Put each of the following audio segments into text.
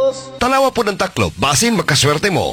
Tanawa po ng taklob, basin makaswerte mo.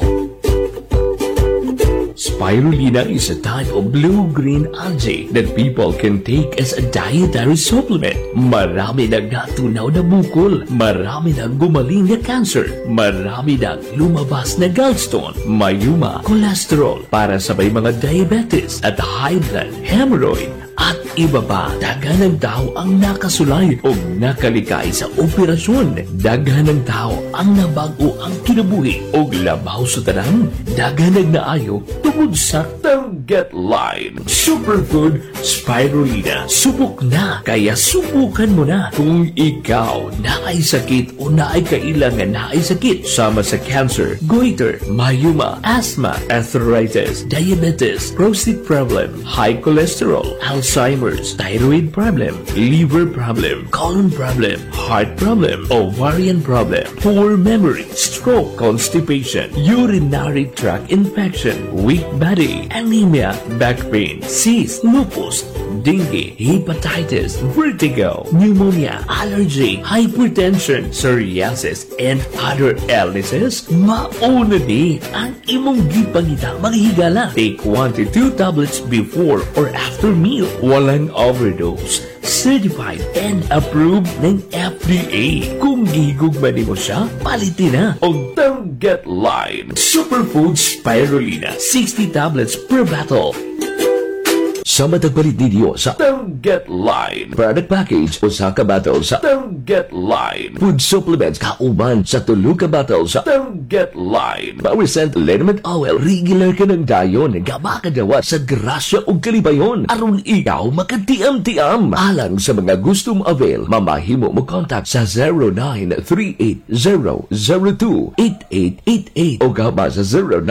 Spirulina is a type of blue-green algae that people can take as a dietary supplement. Marami nang natunaw na bukol, marami nang gumaling na cancer, marami nang lumabas na gallstone, mayuma, cholesterol para sa may mga diabetes at high blood, hemorrhoid, at iba pa. Daghan ng tao ang nakasulay o nakalikay sa operasyon. Daghan ng tao ang nabago ang kinabuhi o labaw sa tanan. Daghan ng naayo tungod sa Target Line Superfood Spirulina. Subok na, kaya subukan mo na. Kung ikaw naay sakit o naay kailangan naay sakit sama sa cancer, goiter, mayuma, asthma, arthritis, diabetes, prostate problem, high cholesterol, Alzheimer's, thyroid problem, liver problem, colon problem, heart problem, ovarian problem, poor memory, stroke, constipation, urinary tract infection, weak body, anemia, back pain, cyst, lupus, dengue, hepatitis, vertigo, pneumonia, allergy, hypertension, psoriasis, and other illnesses, mauna di ang imong gipangita maghigala. Take 1 to 2 tablets before or after meal. Walang overdose. Certified and approved ng FDA. Kung gihigugman mo siya, palitin na. O Target Line Superfood Spirulina. 60 tablets per bottle. Sa matagpalit ninyo sa Target Line product package o sa kabattle sa Target Line food supplements kauban sa tulog kabattle sa Target Line Power Scent Liniment Oil regular ka ng dayon gamakadawa sa grasya o kalibayon aron ikaw makatiam-tiam alang sa mga gustong avail mamahimo mo contact sa 0938-002-8888 o gama sa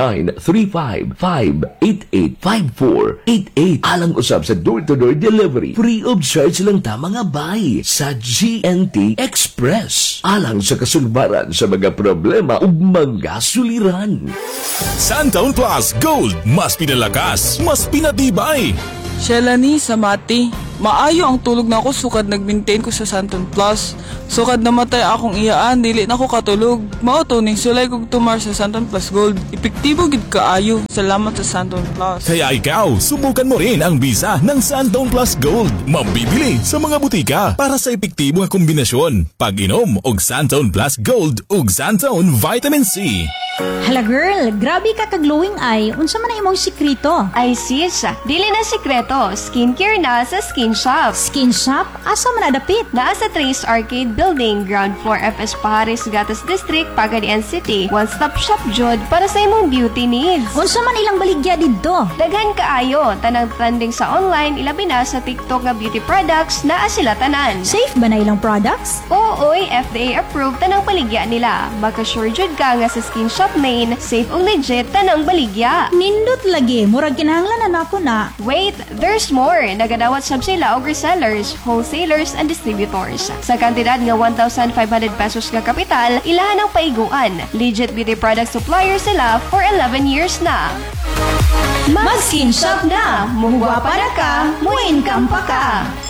0935-588-5488 alang usab sa door-to-door delivery. Free of charge lang ta mga bay sa GNT Express. Alang sa kasulbaran sa mga problema ug mga suliran. Santaon Plus Gold. Mas pinalakas, mas pinatibay. Shelani sa Mati, maayo ang tulog na ako sukad nag-maintain ko sa Santon Plus. Sukad namatay akong iyaan, dili na ko katulog. Mao to ning sulay kog tumar sa Santon Plus Gold. Epektibo gid kaayo. Salamat sa Santon Plus. Kaya ikaw, subukan mo rin ang visa ng Santaon Plus Gold. Mabibili sa mga butika para sa epektibo nga kombinasyon. Pag-inom og Santaon Plus Gold ug Santaon Vitamin C. Hala girl, grabe ka ka-glowing eye. Unsa man ang imong sikrito? Ay sis, dili na sikreto. Skincare na sa Skin Shop. Skin shop? Asa man nadapit? Naa sa Trace Arcade Building, ground floor FS Paris, Gatas District, Pagadian City. One-stop shop jud para sa imong beauty needs. Unsa man ilang baligya didto? Daghan kaayo, tanang trending sa online, ilabi na sa TikTok nga beauty products, naa sila tanan. Safe ba na ilang products? Oo, FDA approved tanang baligya nila. Maka-sure jud ka nga sa Skin Shop main, safe ug legit tanang baligya. Nindot lagi, murag kinahanglan na nako na. Wait, there's more. Nagadawat sab sila og resellers, wholesalers, and distributors. Sa kantidad nga 1,500 pesos nga kapital, ilahan ang paiguan. Legit beauty product supplier sila for 11 years na. Mag-Skin Shop na! Muhugwa para ka, muin kampa ka!